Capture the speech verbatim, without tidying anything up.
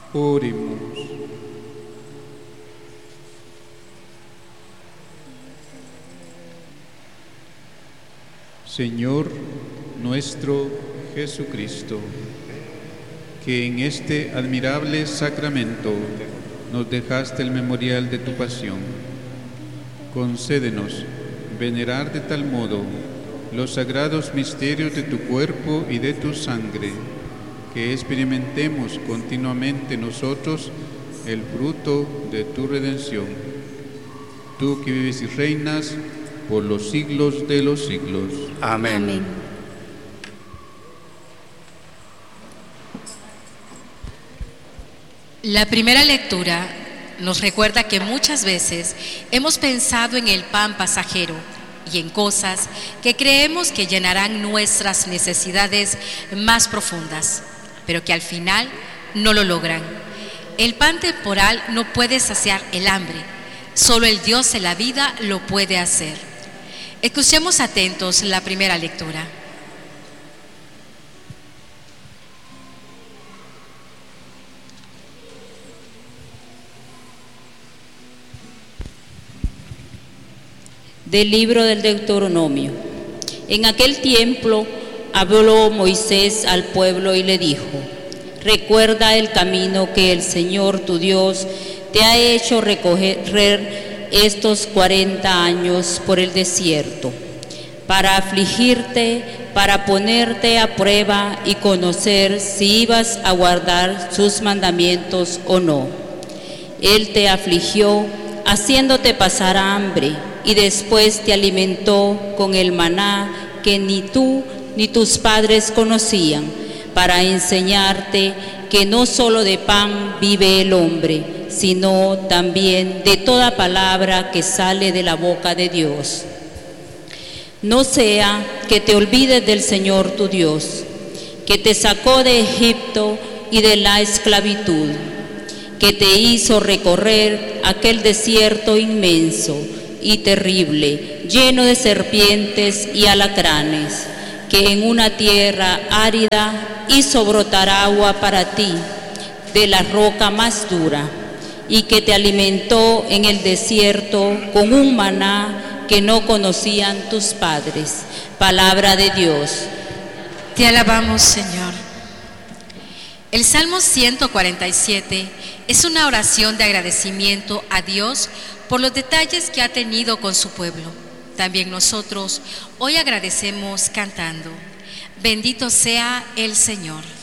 Oremos. Señor nuestro Jesucristo, que en este admirable sacramento nos dejaste el memorial de tu pasión, concédenos venerar de tal modo los sagrados misterios de tu cuerpo y de tu sangre, que experimentemos continuamente nosotros el fruto de tu redención. Tú que vives y reinas por los siglos de los siglos. Amén. Amén. La primera lectura nos recuerda que muchas veces hemos pensado en el pan pasajero y en cosas que creemos que llenarán nuestras necesidades más profundas, pero que al final no lo logran. El pan temporal no puede saciar el hambre, solo el Dios de la vida lo puede hacer. Escuchemos atentos la primera lectura. Del libro del Deuteronomio. En aquel tiempo habló Moisés al pueblo y le dijo: recuerda el camino que el Señor tu Dios te ha hecho recorrer estos cuarenta años por el desierto, para afligirte, para ponerte a prueba y conocer si ibas a guardar sus mandamientos o no. Él te afligió, haciéndote pasar hambre, y después te alimentó con el maná que ni tú ni tus padres conocían, para enseñarte que no solo de pan vive el hombre, sino también de toda palabra que sale de la boca de Dios. No sea que te olvides del Señor tu Dios, que te sacó de Egipto y de la esclavitud, que te hizo recorrer aquel desierto inmenso y terrible, lleno de serpientes y alacranes, que en una tierra árida hizo brotar agua para ti de la roca más dura, y que te alimentó en el desierto con un maná que no conocían tus padres. Palabra de Dios. Te alabamos, Señor. El Salmo ciento cuarenta y siete es una oración de agradecimiento a Dios por los detalles que ha tenido con su pueblo. También nosotros hoy agradecemos cantando: bendito sea el Señor.